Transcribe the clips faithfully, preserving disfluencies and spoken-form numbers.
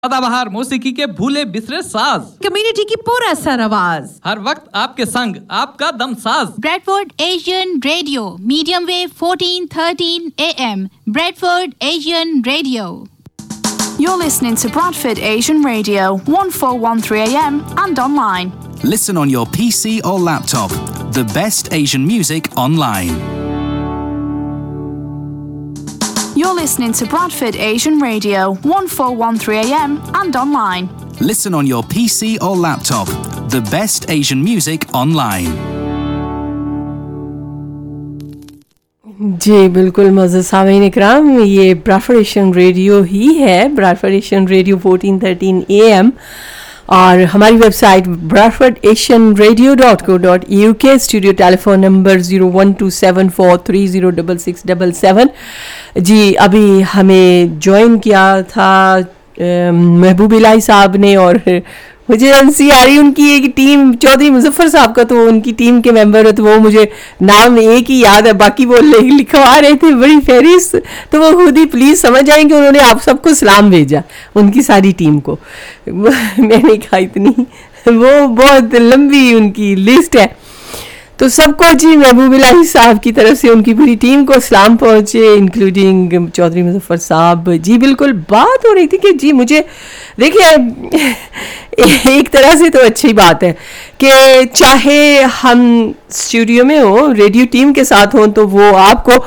सदाबहार मौसीकी के भूले बिसरे साज, कम्युनिटी की पूरा सर आवाज, हर वक्त आपके संग आपका दम साज। Bradford Asian radio, medium wave fourteen thirteen A M, Bradford Asian Radio. You're listening to Bradford Asian Radio, fourteen thirteen A M and online. Listen on your P C or laptop. The best Asian music online. You're listening to Bradford Asian Radio, fourteen thirteen A M and online. Listen on your P C or laptop. The best Asian music online. जी बिल्कुल मज़े सामीन इकराम, ये Bradford Asian radio ही है, Bradford Asian radio fourteen thirteen A M और हमारी website Bradford Asian radio dot co dot U के। Studio telephone number zero one two seven four three zero six six seven seven. जी अभी हमें join किया था महबूब इलाही साहब ने और मुझे हंसी आ रही उनकी एक टीम, चौधरी मुजफ्फर साहब का तो उनकी टीम के मेंबर है तो वो मुझे नाम एक ही याद है, बाकी वो लिखवा रहे थे बड़ी फहरिस्त, तो वो खुद ही प्लीज़ समझ आएंगे उन्होंने आप सबको सलाम भेजा उनकी सारी टीम को। मैंने कहा इतनी वो बहुत लंबी उनकी लिस्ट है तो सबको जी महबूब इलाही साहब की तरफ से उनकी पूरी टीम को सलाम पहुँचे, इंक्लूडिंग चौधरी मुजफ्फर साहब। जी बिल्कुल बात हो रही थी कि जी मुझे देखिए एक तरह से तो अच्छी बात है कि चाहे हम स्टूडियो में हो, रेडियो टीम के साथ हों तो वो आपको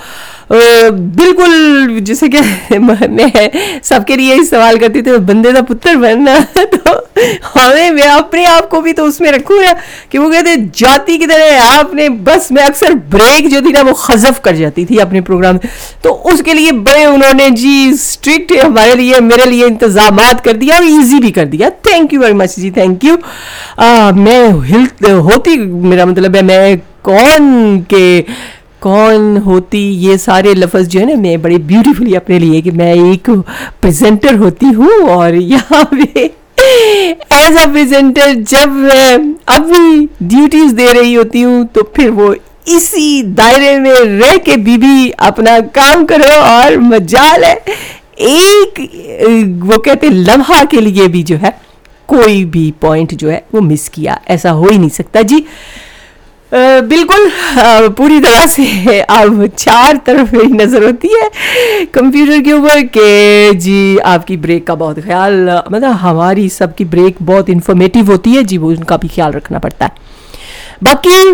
बिल्कुल जैसे कि मैं सबके लिए ही सवाल करती थी बंदे का पुत्र बनना, तो हमें मैं अपने आप को भी तो उसमें रखूँ ना कि वो कहते जाति की तरह आपने बस मैं अक्सर ब्रेक जो थी ना वो खज़फ कर जाती थी अपने प्रोग्राम में, तो उसके लिए बड़े उन्होंने जी स्ट्रिक्ट हमारे लिए मेरे लिए इंतजामात कर दिया और इजी भी कर दिया। Thank you very much ji, thank you. मैं हिल होती मेरा मतलब है मैं कौन के कौन होती ये सारे लफ्ज़ जो है ना मैं बड़े ब्यूटीफुली अपने लिए कि मैं एक प्रेजेंटर होती हूँ और यहाँ पे एज अ प्रेजेंटर जब अभी ड्यूटीज़ दे रही होती हूँ तो फिर वो इसी दायरे में रह के बीबी अपना काम करो और मजाल है एक वो कहते लम्हा के लिए भी जो है कोई भी पॉइंट जो है वो मिस किया ऐसा हो ही नहीं सकता जी। Uh, बिल्कुल uh, पूरी तरह से अब चार तरफ मेरी नज़र होती है कंप्यूटर के ऊपर कि जी आपकी ब्रेक का बहुत ख्याल, मतलब हमारी सबकी ब्रेक बहुत इन्फॉर्मेटिव होती है जी, वो उनका भी ख्याल रखना पड़ता है। बाकी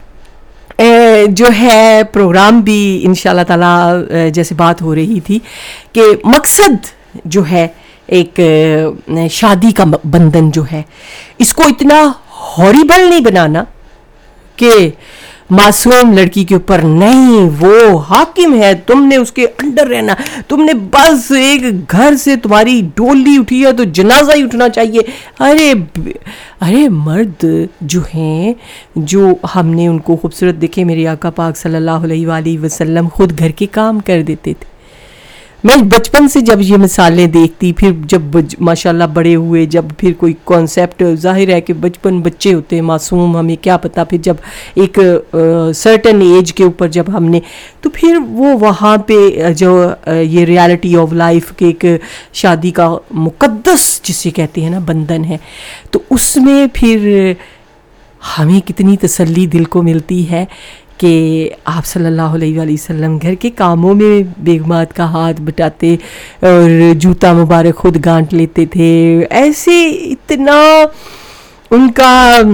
uh, जो है प्रोग्राम भी इंशाल्लाह ताला uh, जैसे बात हो रही थी कि मकसद जो है एक uh, शादी का बंधन जो है इसको इतना हॉरिबल नहीं बनाना कि मासूम लड़की के ऊपर नहीं वो हाकिम है, तुमने उसके अंडर रहना, तुमने बस एक घर से तुम्हारी डोली उठी है तो जनाजा ही उठना चाहिए। अरे अरे मर्द जो हैं जो हमने उनको खूबसूरत देखे, मेरे आका पाक सल्लल्लाहु अलैहि वसल्लम खुद घर के काम कर देते थे। मैं बचपन से जब ये मिसालें देखती, फिर जब माशाल्लाह बड़े हुए, जब फिर कोई कॉन्सेप्ट, जाहिर है कि बचपन बच्चे होते हैं मासूम, हमें क्या पता, फिर जब एक सर्टेन एज के ऊपर जब हमने तो फिर वो वहाँ पे जो uh, ये रियलिटी ऑफ लाइफ के एक शादी का मुकद्दस जिसे कहते हैं ना बंधन है, तो उसमें फिर हमें कितनी तसल्ली दिल को मिलती है कि आप सल्लल्लाहु अलैहि वसल्लम घर के कामों में बेगमात का हाथ बटाते और जूता मुबारक खुद गांठ लेते थे। ऐसे इतना उनका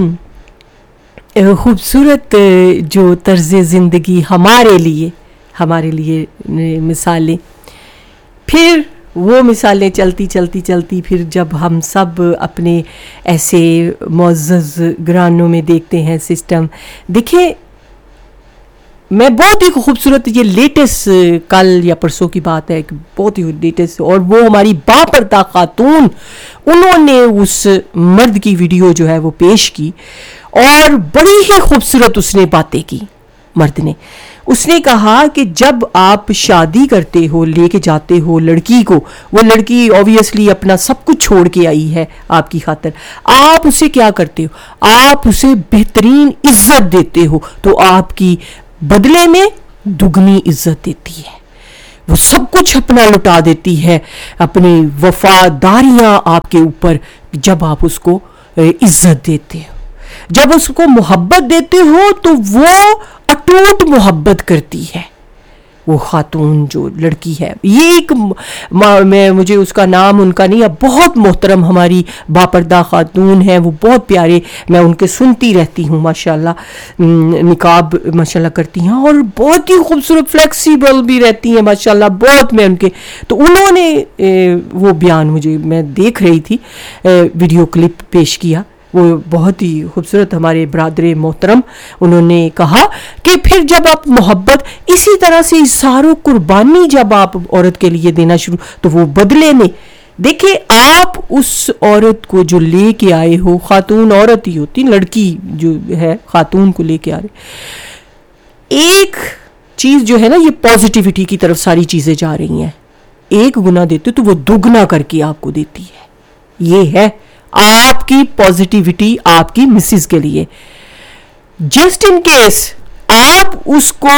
खूबसूरत जो तर्ज़ ज़िंदगी हमारे लिए हमारे लिए मिसालें, फिर वो मिसालें चलती चलती चलती फिर जब हम सब अपने ऐसे मुअज़्ज़ज़ घरानों में देखते हैं सिस्टम। देखिए मैं बहुत ही खूबसूरत ये लेटेस्ट कल या परसों की बात है, बहुत ही लेटेस्ट, और वो हमारी बापर्दा खातून उन्होंने उस मर्द की वीडियो जो है वो पेश की और बड़ी ही खूबसूरत उसने बातें की। मर्द ने उसने कहा कि जब आप शादी करते हो, लेके जाते हो लड़की को, वो लड़की ऑब्वियसली अपना सब कुछ छोड़ के आई है आपकी खातिर, आप उसे क्या करते हो, आप उसे बेहतरीन इज्जत देते हो तो आपकी बदले में दुगनी इज्जत देती है। وہ سب کچھ اپنا لٹا دیتی ہے, اپنی وفاداریاں آپ کے اوپر, جب آپ اس کو عزت دیتے ہو, جب اس کو محبت دیتے ہو تو وہ اٹوٹ محبت کرتی ہے. وہ خاتون جو لڑکی ہے, یہ ایک میں مجھے اس کا نام ان کا نہیں, اب بہت محترم ہماری باپردہ خاتون ہیں, وہ بہت پیارے, میں ان کے سنتی رہتی ہوں, ماشاءاللہ نقاب ماشاءاللہ کرتی ہیں اور بہت ہی خوبصورت فلیکسیبل بھی رہتی ہیں ماشاءاللہ, بہت میں ان کے. تو انہوں نے وہ بیان مجھے, میں دیکھ رہی تھی ویڈیو کلپ پیش کیا, وہ بہت ہی خوبصورت ہمارے برادر محترم, انہوں نے کہا کہ پھر جب آپ محبت اسی طرح سے اظہار و قربانی جب آپ عورت کے لیے دینا شروع, تو وہ بدلے میں دیکھیں آپ اس عورت کو جو لے کے آئے ہو, خاتون عورت ہی ہوتی, لڑکی جو ہے خاتون کو لے کے آ رہے, ایک چیز جو ہے نا, یہ پازیٹیوٹی کی طرف ساری چیزیں جا رہی ہیں, ایک گنا دیتے تو وہ دگنا کر کے آپ کو دیتی ہے. یہ ہے آپ کی پازیٹیوٹی آپ کی مسز کے لیے. جسٹ ان کیس آپ اس کو,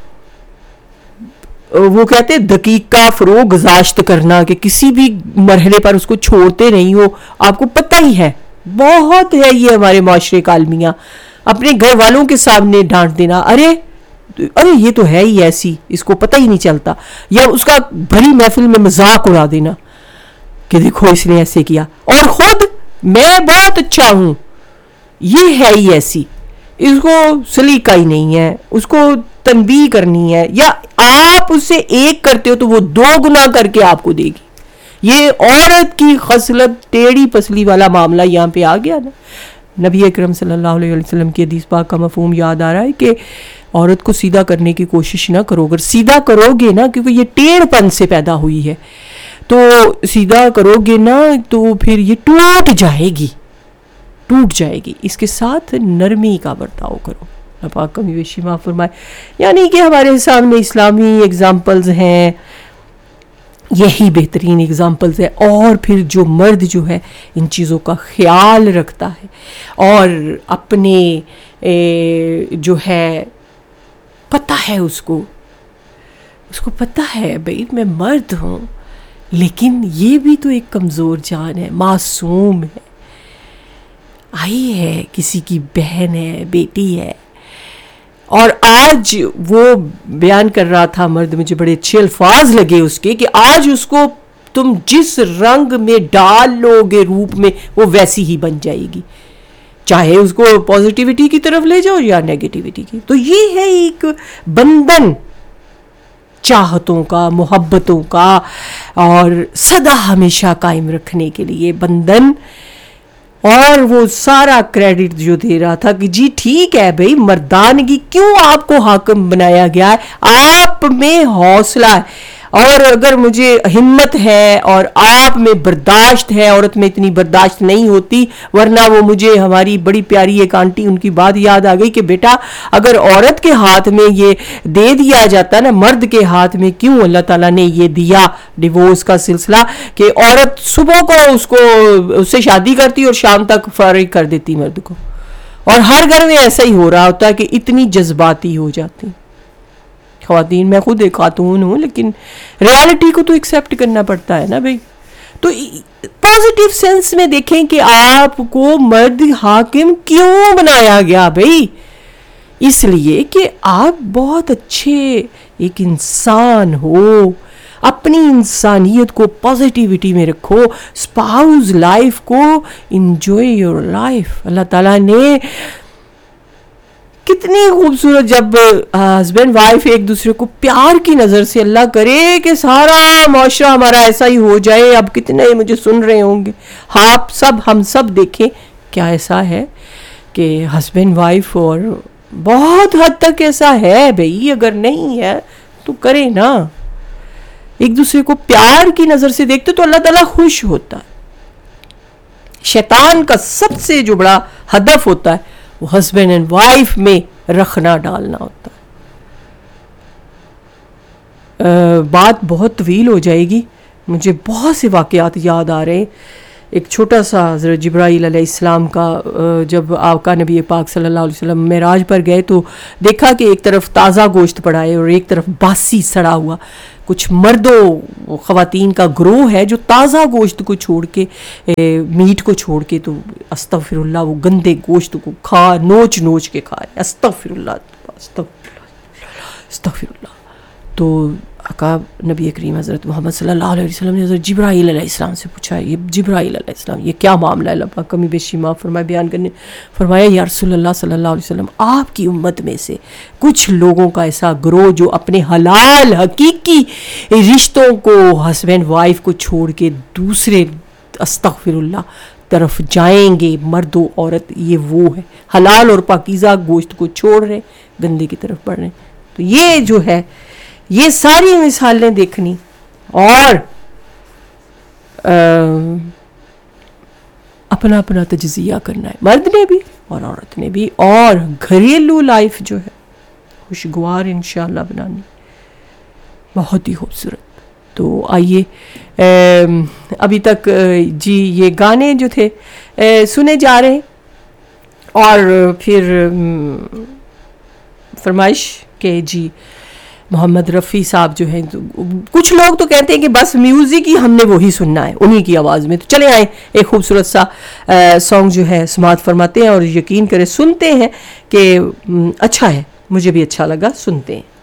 وہ کہتے ہیں دقیقہ فروغ گزاشت کرنا, کہ کسی بھی مرحلے پر اس کو چھوڑتے نہیں ہو, آپ کو پتہ ہی ہے بہت ہے یہ ہمارے معاشرے کا المیہ, اپنے گھر والوں کے سامنے ڈانٹ دینا, ارے ارے یہ تو ہے ہی ایسی, اس کو پتہ ہی نہیں چلتا, یا اس کا بھری محفل میں مذاق اڑا دینا کہ دیکھو اس نے ایسے کیا, اور خود میں بہت اچھا ہوں, یہ ہے ہی ایسی, اس کو سلیقہ ہی نہیں ہے, اس کو تنبیہ کرنی ہے, یا آپ اس سے ایک کرتے ہو تو وہ دو گنا کر کے آپ کو دے گی. یہ عورت کی خصلت ٹیڑھی پسلی والا معاملہ یہاں پہ آ گیا نا. نبی اکرم صلی اللہ علیہ وسلم کی حدیث پاک کا مفہوم یاد آ رہا ہے کہ عورت کو سیدھا کرنے کی کوشش نہ کرو, اگر سیدھا کرو گے نا, کیونکہ یہ ٹیڑھ پن سے پیدا ہوئی ہے, تو سیدھا کرو گے نا تو پھر یہ ٹوٹ جائے گی, ٹوٹ جائے گی. اس کے ساتھ نرمی کا برتاؤ کرو, اللہ پاک کمی بیشی معاف فرمائے. یعنی کہ ہمارے سامنے اسلامی اگزامپلز ہیں, یہی بہترین اگزامپلز ہیں. اور پھر جو مرد جو ہے ان چیزوں کا خیال رکھتا ہے اور اپنے جو ہے پتہ ہے اس کو, اس کو پتہ ہے بھئی میں مرد ہوں, لیکن یہ بھی تو ایک کمزور جان ہے, معصوم ہے, آئی ہے, کسی کی بہن ہے, بیٹی ہے. اور آج وہ بیان کر رہا تھا مرد, مجھے بڑے اچھے الفاظ لگے اس کے, کہ آج اس کو تم جس رنگ میں ڈال لو گے روپ میں, وہ ویسی ہی بن جائے گی, چاہے اس کو پازیٹیوٹی کی طرف لے جاؤ یا نیگیٹیوٹی کی. تو یہ ہے ایک بندھن چاہتوں کا, محبتوں کا, اور سدا ہمیشہ قائم رکھنے کے لیے بندھن. اور وہ سارا کریڈٹ جو دے رہا تھا کہ جی ٹھیک ہے بھئی, مردانگی کیوں آپ کو حاکم بنایا گیا ہے, آپ میں حوصلہ ہے, اور اگر مجھے ہمت ہے اور آپ میں برداشت ہے, عورت میں اتنی برداشت نہیں ہوتی, ورنہ وہ مجھے ہماری بڑی پیاری ایک آنٹی, ان کی بات یاد آ گئی کہ بیٹا اگر عورت کے ہاتھ میں یہ دے دیا جاتا نا, مرد کے ہاتھ میں کیوں اللہ تعالیٰ نے یہ دیا ڈیورس کا سلسلہ, کہ عورت صبح کو اس کو اس سے شادی کرتی اور شام تک فارغ کر دیتی مرد کو. اور ہر گھر میں ایسا ہی ہو رہا ہوتا ہے کہ اتنی جذباتی ہو جاتی خواتین. میں خود ایک خاتون ہوں, لیکن ریالٹی کو تو ایکسیپٹ کرنا پڑتا ہے نا بھائی. تو پازیٹیو سینس میں دیکھیں کہ آپ کو مرد حاکم کیوں بنایا گیا بھائی, اس لیے کہ آپ بہت اچھے ایک انسان ہو, اپنی انسانیت کو پازیٹیوٹی میں رکھو, اسپاؤز لائف کو انجوائے یور لائف. اللہ تعالیٰ نے کتنی خوبصورت, جب ہسبینڈ وائف ایک دوسرے کو پیار کی نظر سے, اللہ کرے کہ سارا معاشرہ ہمارا ایسا ہی ہو جائے, اب کتنے مجھے سن رہے ہوں گے, آپ سب ہم سب دیکھیں کیا ایسا ہے کہ ہسبینڈ وائف, اور بہت حد تک ایسا ہے بھئی, اگر نہیں ہے تو کرے نا, ایک دوسرے کو پیار کی نظر سے دیکھتے تو اللہ تعالیٰ خوش ہوتا ہے. شیطان کا سب سے جو بڑا ہدف ہوتا ہے وہ ہسبینڈ اینڈ وائف میں رکھنا ڈالنا ہوتا ہے. بات بہت طویل ہو جائے گی, مجھے بہت سے واقعات یاد آ رہے ہیں. ایک چھوٹا سا حضرت جبرائیل علیہ السلام کا, جب آپ کا نبی پاک صلی اللہ علیہ وسلم معراج پر گئے تو دیکھا کہ ایک طرف تازہ گوشت پڑا ہے اور ایک طرف باسی سڑا ہوا. کچھ مردوں خواتین کا گروہ ہے جو تازہ گوشت کو چھوڑ کے میٹ کو چھوڑ کے تو استغفر اللہ وہ گندے گوشت کو کھا نوچ نوچ کے کھا رہے. استغفر اللہ استغفر اللہ استغفر اللہ. تو آقا نبی کریم حضرت محمد صلی اللہ علیہ وسلم نے حضرت جبرائیل علیہ السلام سے پوچھا, یہ جبرائیل علیہ السلام یہ کیا معاملہ ہے؟ اللہ پاک کمی بیشی معاف فرمائے بیان کرنے فرمایا یا رسول اللہ صلی اللہ علیہ وسلم آپ کی امت میں سے کچھ لوگوں کا ایسا گروہ جو اپنے حلال حقیقی رشتوں کو ہسبینڈ وائف کو چھوڑ کے دوسرے استغفر اللہ طرف جائیں گے. مرد و عورت یہ وہ ہے حلال اور پاکیزہ گوشت کو چھوڑ رہے گندے کی طرف بڑھ رہے. تو یہ جو ہے یہ ساری مثالیں دیکھنی اور اپنا اپنا تجزیہ کرنا ہے, مرد نے بھی اور عورت نے بھی, اور گھریلو لائف جو ہے خوشگوار انشاءاللہ بنانی بہت ہی خوبصورت. تو آئیے ابھی تک جی یہ گانے جو تھے سنے جا رہے ہیں اور پھر فرمائش کہ جی محمد رفیع صاحب جو ہیں, کچھ لوگ تو کہتے ہیں کہ بس میوزک ہی ہم نے وہی سننا ہے انہی کی آواز میں. تو چلے آئیں ایک خوبصورت سا سانگ جو ہے سماعت فرماتے ہیں اور یقین کریں سنتے ہیں کہ اچھا ہے, مجھے بھی اچھا لگا, سنتے ہیں.